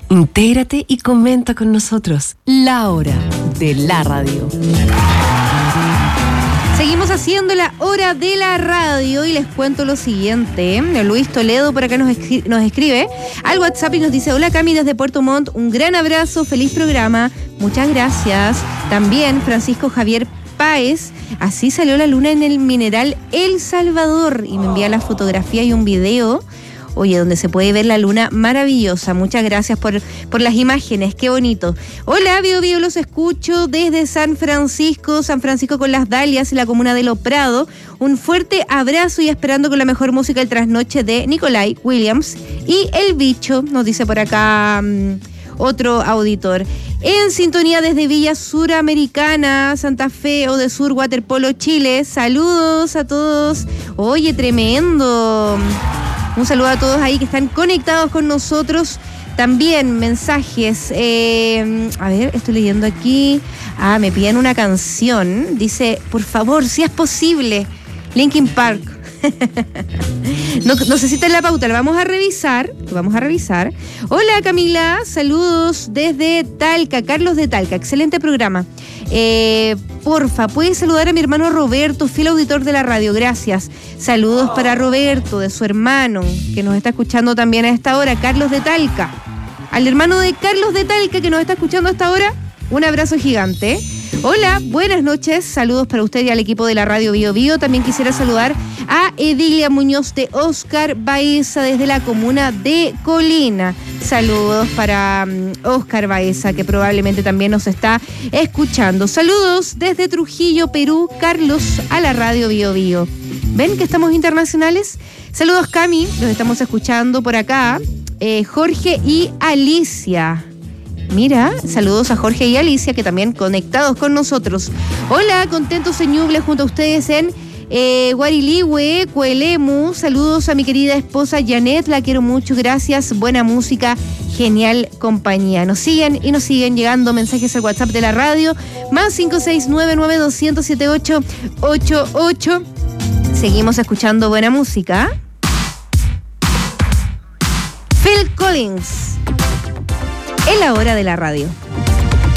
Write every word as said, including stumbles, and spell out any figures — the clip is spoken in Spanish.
Intégrate y comenta con nosotros. La hora de la radio. Seguimos haciendo la hora de la radio y les cuento lo siguiente. Luis Toledo por acá nos, escri- nos escribe al WhatsApp y nos dice: hola Cami desde Puerto Montt, un gran abrazo, feliz programa, muchas gracias. También Francisco Javier Páez, así salió la luna en el mineral El Salvador, y me envía la fotografía y un video. Oye, donde se puede ver la luna maravillosa. Muchas gracias por, por las imágenes, qué bonito. Hola, Bio Bio, los escucho desde San Francisco, San Francisco con las Dalias y la comuna de Lo Prado. Un fuerte abrazo y esperando con la mejor música el trasnoche de Nicolai Williams y El Bicho, nos dice por acá um, otro auditor. En sintonía desde Villa Suramericana, Santa Fe o de Sur, Waterpolo, Chile. Saludos a todos. Oye, tremendo. Un saludo a todos ahí que están conectados con nosotros. También mensajes. Eh, a ver, estoy leyendo aquí. Ah, me piden una canción. Dice, por favor, si es posible, Linkin Park. No, no sé si está en la pauta, la vamos a revisar. Lo vamos a revisar. Hola Camila, saludos desde Talca, Carlos de Talca. Excelente programa. Eh, porfa, ¿puedes saludar a mi hermano Roberto, fiel auditor de la radio? Gracias. Saludos para Roberto, de su hermano, que nos está escuchando también a esta hora, Carlos de Talca. Al hermano de Carlos de Talca, que nos está escuchando a esta hora, un abrazo gigante. Hola, buenas noches, saludos para usted y al equipo de la radio Bio Bio. También quisiera saludar a Edilia Muñoz de Oscar Baeza desde la comuna de Colina. Saludos para um, Oscar Baeza, que probablemente también nos está escuchando. Saludos desde Trujillo, Perú, Carlos, a la radio Bio Bio. ¿Ven que estamos internacionales? Saludos Cami, los estamos escuchando por acá. Eh, Jorge y Alicia. Mira, saludos a Jorge y Alicia, que también conectados con nosotros. Hola, contentos en Ñuble junto a ustedes en eh, Guarilihue, Coelemu. Saludos a mi querida esposa Janet, la quiero mucho, gracias. Buena música, genial compañía. Nos siguen y nos siguen llegando mensajes al WhatsApp de la radio, más cinco seis nueve nueve dos cero cero siete ocho ocho ocho. Seguimos escuchando buena música. Phil Collins, en la hora de la radio.